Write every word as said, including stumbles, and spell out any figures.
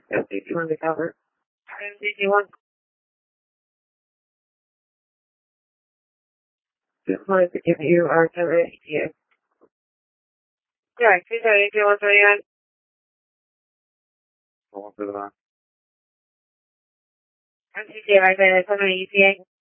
M C C one to cover. M C C one. Just wanted to give you our cover A T M. Yeah, two thirty-two, one thirty-nine. One for the line. M C C right there, seven E T A.